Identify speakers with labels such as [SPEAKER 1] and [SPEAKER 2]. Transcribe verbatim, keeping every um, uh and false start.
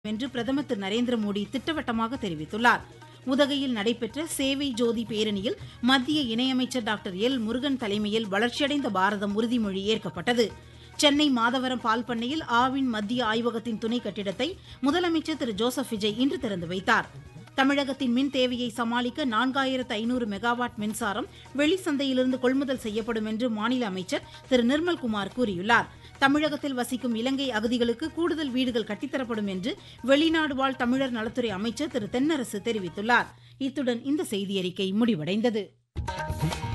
[SPEAKER 1] என்று பிரதமர் திரு நரேந்திர மோடி திட்டவட்டமாக தெரிவித்துள்ளார். உதகையில் நடைபெற்ற சேவை ஜோதி பேரணியில் மத்திய இணையமைச்சர் டாக்டர் எல் முருகன் தலைமையில் வளர்ச்சியடைந்த பாரதம் உறுதிமொழி ஏற்கப்பட்டது. சென்னை மாதவரம் பால் பண்ணையில் ஆவின் மத்திய ஆய்வகத்தின் துணை கட்டிடத்தை முதலமைச்சர் திரு ஜோசப் விஜய் இன்று திறந்து வைத்தார். தமிழகத்தின் மின் தேவையை சமாளிக்க நான்காயிரத்து ஐநூறு மெகாவாட் மின்சாரம் வெளிச்சந்தையிலிருந்து கொள்முதல் செய்யப்படும் என்று மாநில அமைச்சர் திரு நிர்மல்குமார் கூறியுள்ளார். தமிழகத்தில் வசிக்கும் இலங்கை அகதிகளுக்கு கூடுதல் வீடுகள் கட்டித்தரப்படும் என்று வெளிநாடு வாழ் தமிழர் நலத்துறை அமைச்சர் திரு தென்னரசு தெரிவித்துள்ளார். இத்துடன் இந்த செய்தியறிக்கை முடிவடைந்தது.